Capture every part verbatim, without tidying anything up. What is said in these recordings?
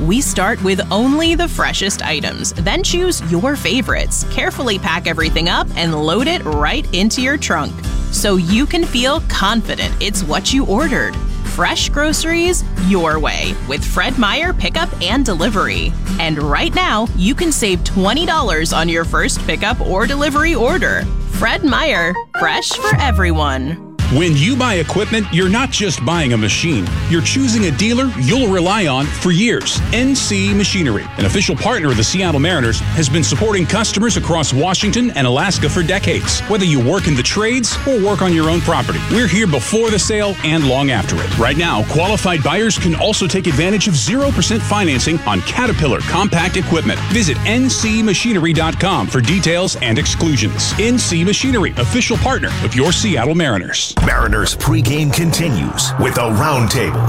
We start with only the freshest items, then choose your favorites, carefully pack everything up, and load it right into your trunk, so you can feel confident it's what you ordered. Fresh groceries your way with Fred Meyer pickup and delivery. And right now, you can save twenty dollars on your first pickup or delivery order. Fred Meyer, fresh for everyone. When you buy equipment, you're not just buying a machine. You're choosing a dealer you'll rely on for years. N C Machinery, an official partner of the Seattle Mariners, has been supporting customers across Washington and Alaska for decades. Whether you work in the trades or work on your own property, we're here before the sale and long after it. Right now, qualified buyers can also take advantage of zero percent financing on Caterpillar compact equipment. Visit N C machinery dot com for details and exclusions. N C Machinery, official partner of your Seattle Mariners. Mariners pregame continues with a roundtable.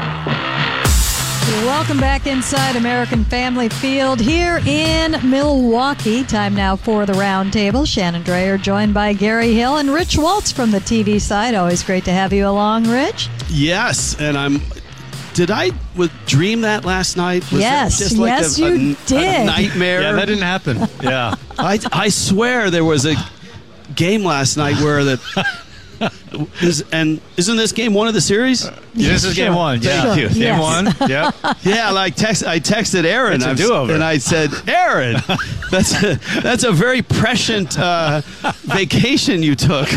Welcome back inside American Family Field here in Milwaukee. Time now for the roundtable. Shannon Drayer joined by Gary Hill and Rich Waltz from the T V side. Always great to have you along, Rich. Yes, and I'm. Did I w- dream that last night? Was yes, just like yes, a, a, you a, did. A nightmare. Yeah, that didn't happen. Yeah, I I swear there was a game last night where the. Is, and isn't this game one of the series? Uh, this is game one. Yeah. Thank you. Game Yes. one. Yep. Yeah, like text. I texted Aaron. It's a I've- do-over. and I said, Aaron, that's a, that's a very prescient uh, vacation you took.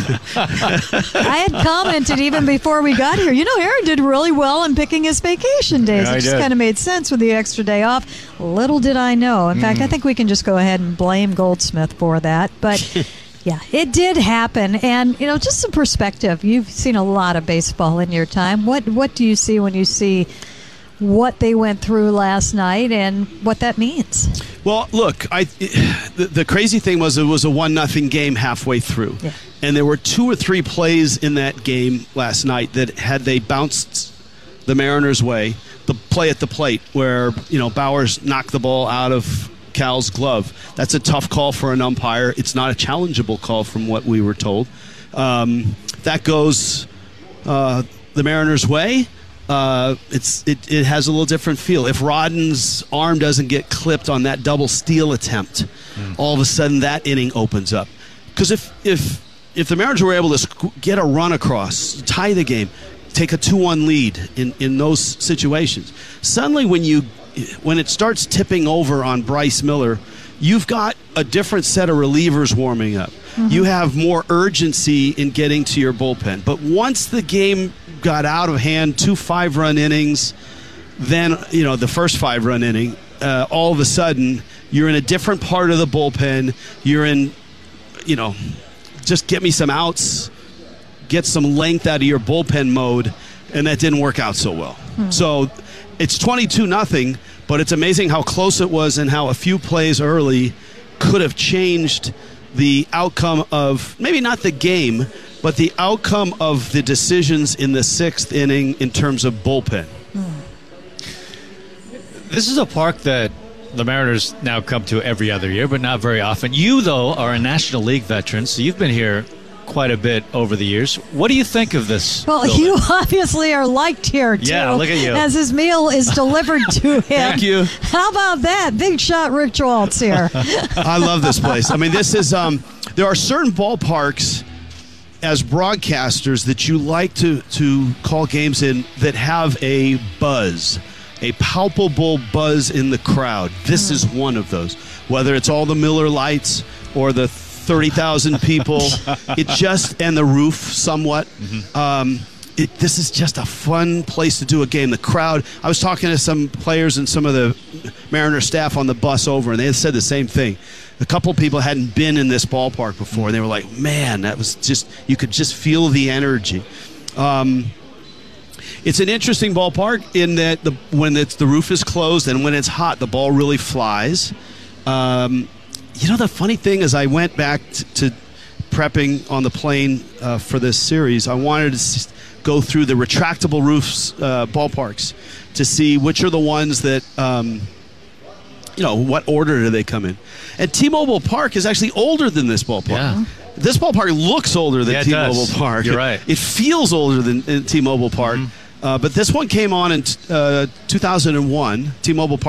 I had commented even before we got here. You know, Aaron did really well in picking his vacation days. Yeah, it I just did. kind of made sense with the extra day off. Little did I know. In Mm. fact, I think we can just go ahead and blame Goldsmith for that. But yeah, it did happen. And, you know, just some perspective. You've seen a lot of baseball in your time. What what do you see when you see what they went through last night and what that means? Well, look, I the, the crazy thing was it was a one nothing game halfway through. Yeah. And there were two or three plays in that game last night that had they bounced the Mariners' way, the play at the plate where, you know, Bowers knocked the ball out of Cal's glove. That's a tough call for an umpire. It's not a challengeable call from what we were told. Um, that goes uh, the Mariners' way. Uh, it's it, it has a little different feel. If Rodden's arm doesn't get clipped on that double steal attempt, mm. all of a sudden that inning opens up. Because if if if the Mariners were able to sc- get a run across, tie the game, take a two one lead in, in those situations, suddenly when you when it starts tipping over on Bryce Miller, you've got a different set of relievers warming up. Mm-hmm. You have more urgency in getting to your bullpen. But once the game got out of hand, two five-run innings, then, you know, the first five-run inning, uh, all of a sudden, you're in a different part of the bullpen. You're in, you know, just get me some outs, get some length out of your bullpen mode, and that didn't work out so well. Mm-hmm. So it's twenty-two nothing, but it's amazing how close it was and how a few plays early could have changed the outcome of, maybe not the game, but the outcome of the decisions in the sixth inning in terms of bullpen. This is a park that the Mariners now come to every other year, but not very often. You, though, are a National League veteran, so you've been here quite a bit over the years. What do you think of this Well, building? you obviously are liked here, too. Yeah, look at you. As his meal is delivered to him. Thank you. How about that? Big shot Rich Waltz here. I love this place. I mean, this is, um, there are certain ballparks as broadcasters that you like to, to call games in that have a buzz, a palpable buzz in the crowd. This mm. is one of those. Whether it's all the Miller Lights or the thirty thousand people, it just, and the roof somewhat. Mm-hmm. Um, it, this is just a fun place to do a game. The crowd, I was talking to some players and some of the Mariner staff on the bus over, and they had said the same thing. A couple of people hadn't been in this ballpark before, and they were like, man, that was just, you could just feel the energy. Um, it's an interesting ballpark in that the, when it's, the roof is closed and when it's hot, the ball really flies. Um, You know, the funny thing is I went back t- to prepping on the plane uh, for this series. I wanted to s- go through the retractable roofs uh, ballparks to see which are the ones that, um, you know, what order do they come in. And T-Mobile Park is actually older than this ballpark. Yeah. This ballpark looks older than Yeah, it T-Mobile does. Park. You're right. It, it feels older than uh, T-Mobile Park. Mm-hmm. Uh, but this one came on in t- uh, two thousand one, T-Mobile Park.